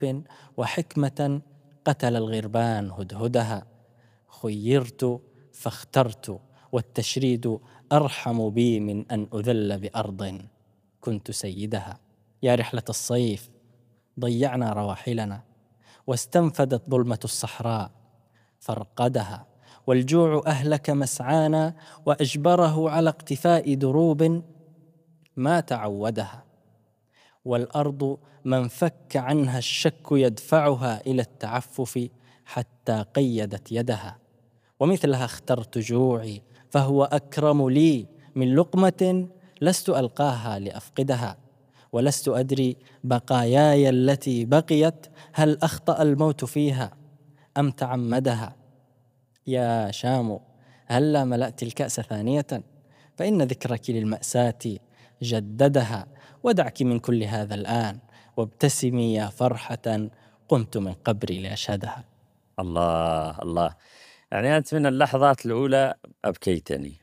وحكمة قتل الغربان هدهدها. خيرت فاخترت، والتشريد أرحم بي من أن أذل بأرض كنت سيدها. يا رحلة الصيف ضيعنا رواحلنا، واستنفدت ظلمة الصحراء فرقدها. والجوع أهلك مسعانا، وأجبره على اقتفاء دروب ما تعودها. والأرض من فك عنها الشك يدفعها إلى التعفف حتى قيدت يدها. ومثلها اخترت جوعي، فهو أكرم لي من لقمة لست ألقاها لأفقدها. ولست أدري بقاياي التي بقيت هل أخطأ الموت فيها أم تعمدها. يا شام هلا ملأت الكأس ثانية، فإن ذكرك للمأساة جددها. ودعك من كل هذا الآن، وابتسمي يا فرحة قمت من قبري لأشهدها. الله الله، يعني أنت من اللحظات الأولى أبكيتني.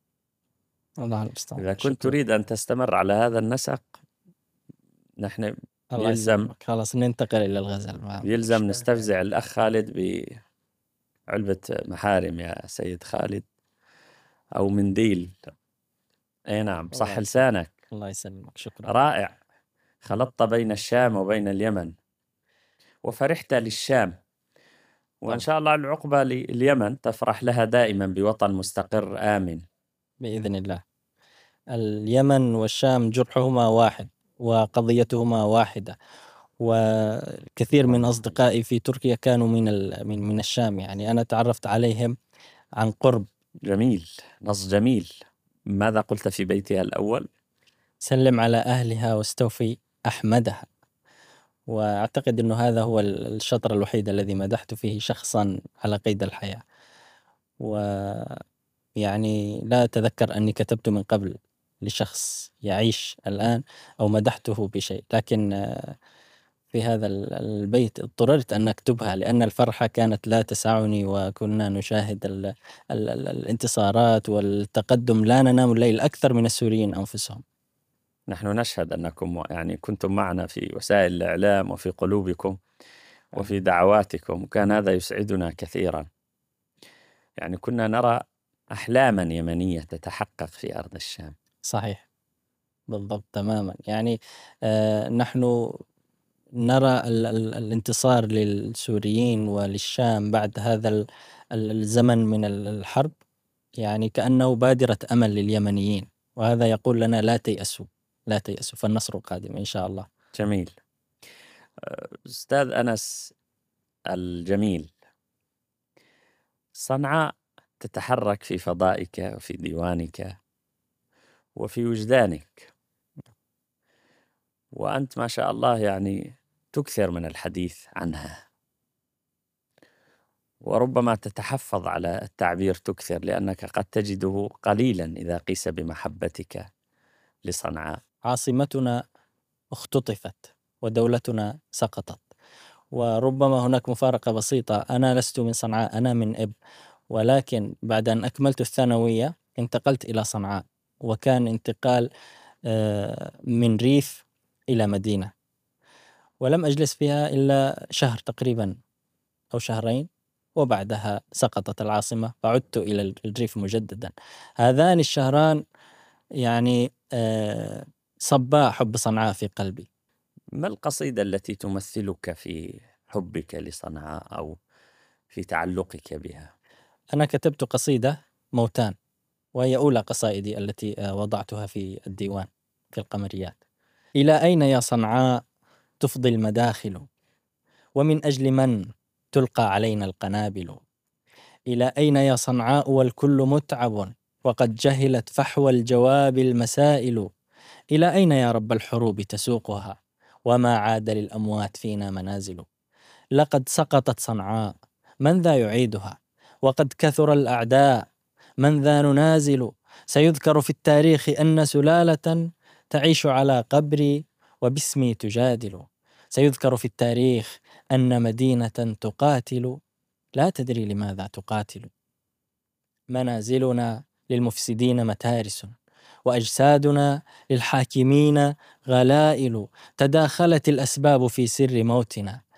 الله المستعان. إذا كنت تريد أن تستمر على هذا النسق، نحن الله يسلمك. خلاص ننتقل إلى الغزل. يلزم نستفزع الأخ خالد بعلبة محارم يا سيد خالد، أو منديل. أي نعم، صح لسانك. الله يسلمك، شكرا. رائع. خلطت بين الشام وبين اليمن، وفرحت للشام، وإن شاء الله العقبة لليمن تفرح لها دائما بوطن مستقر آمن بإذن الله. اليمن والشام جرحهما واحد وقضيتهما واحدة، وكثير من أصدقائي في تركيا كانوا من الشام، يعني أنا تعرفت عليهم عن قرب. جميل، نص جميل. ماذا قلت في بيتها الأول؟ سلم على أهلها واستوفي أحمدها. وأعتقد أنه هذا هو الشطر الوحيد الذي مدحت فيه شخصا على قيد الحياة. ويعني لا أتذكر أني كتبت من قبل لشخص يعيش الآن أو مدحته بشيء، لكن في هذا البيت اضطررت أن أكتبها لأن الفرحة كانت لا تسعني، وكنا نشاهد الانتصارات والتقدم، لا ننام الليل أكثر من السوريين أنفسهم. نحن نشهد أنكم يعني كنتم معنا في وسائل الإعلام وفي قلوبكم وفي دعواتكم، وكان هذا يسعدنا كثيرا. يعني كنا نرى أحلاما يمنية تتحقق في أرض الشام. صحيح، بالضبط تماما. يعني نحن نرى الانتصار للسوريين وللشام بعد هذا الزمن من الحرب، يعني كأنه بادرة أمل لليمنيين، وهذا يقول لنا لا تيأسوا لا تيأسوا، فالنصر قادم إن شاء الله. جميل. أستاذ أنس الجميل، صنعاء تتحرك في فضائك وفي ديوانك وفي وجدانك، وأنت ما شاء الله يعني تكثر من الحديث عنها، وربما تتحفظ على التعبير تكثر، لأنك قد تجده قليلا إذا قيس بمحبتك لصنعاء. عاصمتنا اختطفت ودولتنا سقطت، وربما هناك مفارقة بسيطة، أنا لست من صنعاء، أنا من إب، ولكن بعد أن أكملت الثانوية انتقلت إلى صنعاء، وكان انتقال من ريف إلى مدينة، ولم أجلس فيها إلا شهر تقريبا أو شهرين، وبعدها سقطت العاصمة فعدت إلى الريف مجددا. هذان الشهران يعني صبا حب صنعاء في قلبي. ما القصيدة التي تمثلك في حبك لصنعاء أو في تعلقك بها؟ أنا كتبت قصيدة موتان، وهي أولى قصائدي التي وضعتها في الديوان في القمريات. إلى أين يا صنعاء تفضي المداخل، ومن أجل من تلقى علينا القنابل؟ إلى أين يا صنعاء والكل متعب، وقد جهلت فحوى الجواب المسائل؟ إلى أين يا رب الحروب تسوقها، وما عاد للأموات فينا منازل؟ لقد سقطت صنعاء، من ذا يعيدها؟ وقد كثر الأعداء، من ذا ننازل؟ سيذكر في التاريخ أن سلالة تعيش على قبري وباسمي تجادل. سيذكر في التاريخ أن مدينة تقاتل، لا تدري لماذا تقاتل. منازلنا للمفسدين متارس، وأجسادنا للحاكمين غلائل. تداخلت الأسباب في سر موتنا،